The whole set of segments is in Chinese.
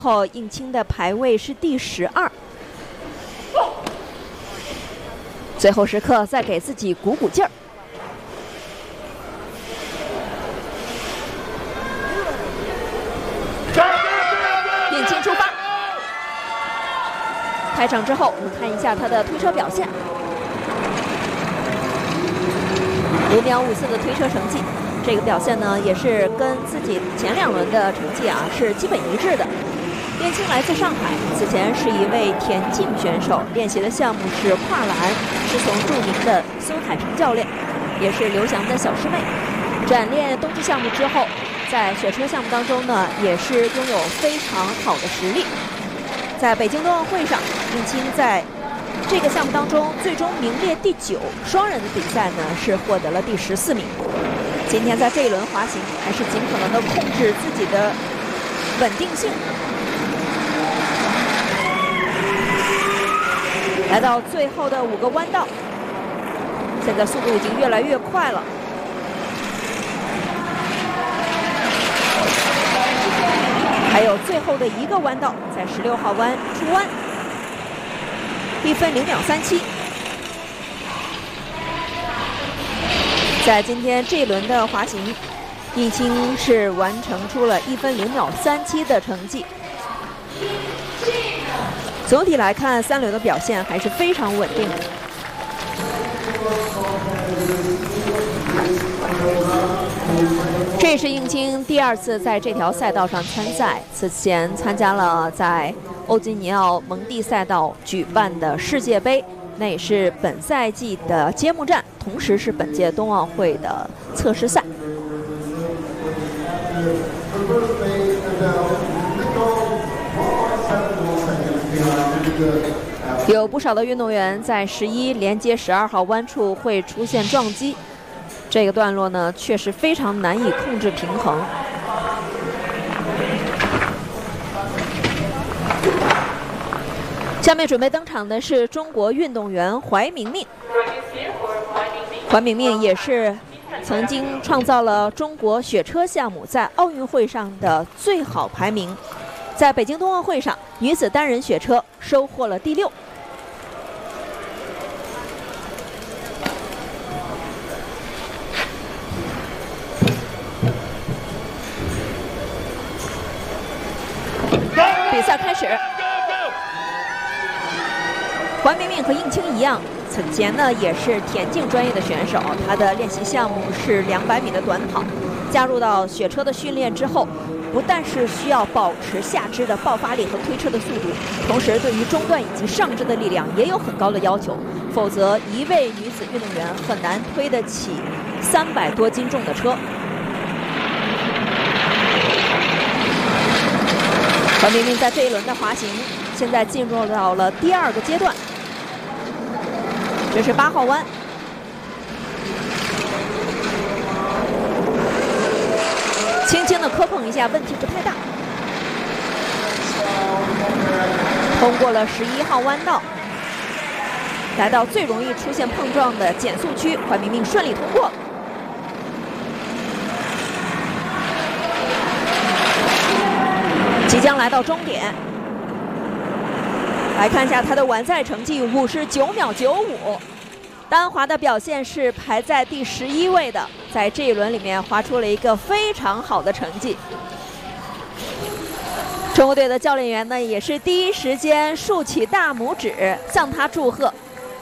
后应钦的排位是第12。最后时刻再给自己鼓鼓劲儿。应钦出发。开场之后，我们看一下他的推车表现。5秒54的推车成绩，这个表现呢也是跟自己前2轮的成绩是基本一致的。应钦来自上海，此前是一位田径选手，练习的项目是跨栏，师从著名的孙海平教练，也是刘翔的小师妹。转练冬季项目之后，在雪车项目当中呢，也是拥有非常好的实力。在北京冬奥会上，应钦在这个项目当中最终名列第9，双人的比赛呢是获得了第14名。今天在这一轮滑行，还是尽可能的控制自己的稳定性。来到最后的5个弯道，现在速度已经越来越快了。还有最后的1个弯道，在16号弯出弯，1分0秒37。在今天这一轮的滑行，应钦是完成出了1分0秒37的成绩。总体来看，3轮的表现还是非常稳定的。这是应钦第2次在这条赛道上参赛，此前参加了在欧几尼奥蒙地赛道举办的世界杯，那也是本赛季的揭幕战，同时是本届冬奥会的测试赛。有不少的运动员在11连接12号弯处会出现撞击，这个段落呢确实非常难以控制平衡。下面准备登场的是中国运动员怀明明。怀明明也是曾经创造了中国雪车项目在奥运会上的最好排名，在北京冬奥会上女子单人雪车收获了第6。比赛开始，怀明明和应钦一样，此前呢也是田径专业的选手，他的练习项目是200米的短跑。加入到雪车的训练之后，不但是需要保持下肢的爆发力和推车的速度，同时对于中段以及上肢的力量也有很高的要求，否则一位女子运动员很难推得起300多斤重的车。怀明明在这一轮的滑行，现在进入到了第2个阶段，这是8号弯。轻轻的磕碰一下，问题不太大。通过了11号弯道，来到最容易出现碰撞的减速区，怀明明顺利通过了。即将来到终点，来看一下他的完赛成绩59秒95，单滑的表现是排在第11位的，在这一轮里面滑出了一个非常好的成绩。中国队的教练员呢，也是第一时间竖起大拇指向他祝贺。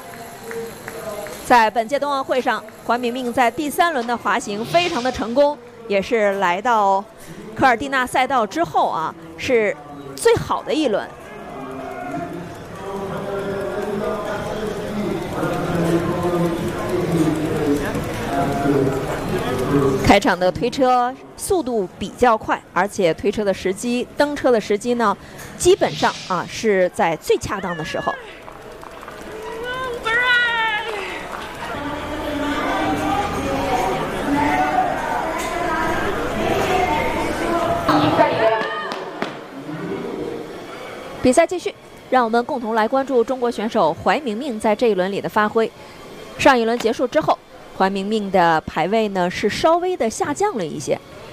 在本届冬奥会上，怀明明在第3轮的滑行非常的成功，也是来到科尔蒂纳赛道之后是最好的一轮。开场的推车速度比较快，而且推车的时机、蹬车的时机呢，基本上是在最恰当的时候。比赛继续，让我们共同来关注中国选手怀明明在这一轮里的发挥。上一轮结束之后，怀明明的排位呢是稍微的下降了一些。